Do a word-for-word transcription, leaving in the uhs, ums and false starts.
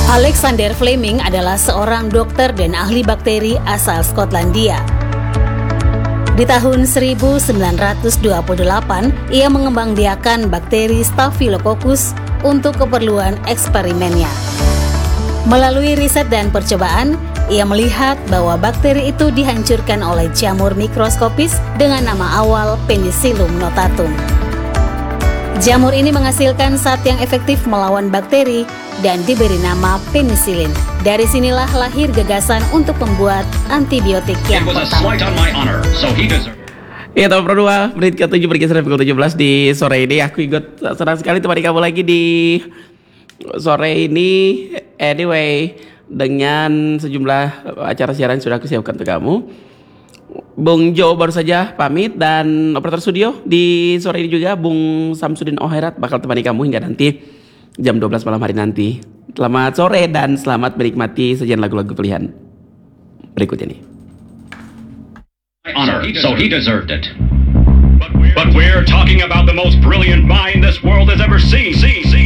Alexander Fleming adalah seorang dokter dan ahli bakteri asal Skotlandia. Di tahun seribu sembilan ratus dua puluh delapan, ia mengembangbiakan bakteri Staphylococcus untuk keperluan eksperimennya. Melalui riset dan percobaan, ia melihat bahwa bakteri itu dihancurkan oleh jamur mikroskopis dengan nama awal Penicillium notatum. Jamur ini menghasilkan zat yang efektif melawan bakteri dan diberi nama penicillin. Dari sinilah lahir gagasan untuk membuat antibiotik yang pertama. Ya, tahun Pro dua, menit ke tujuh bergeser pukul tujuh belas di sore ini. Aku ikut senang sekali temani kamu lagi di sore ini. Anyway, dengan sejumlah acara siaran sudah aku siapkan untuk kamu. Bung Jo baru saja pamit, dan operator studio di sore ini juga Bung Samsudin Ohairat bakal temani kamu hingga nanti jam dua belas malam hari nanti. Selamat sore dan selamat menikmati sajian lagu-lagu pilihan berikut ini. Honor, so he deserved it. But we're talking about the most brilliant mind this world has ever seen. See, see.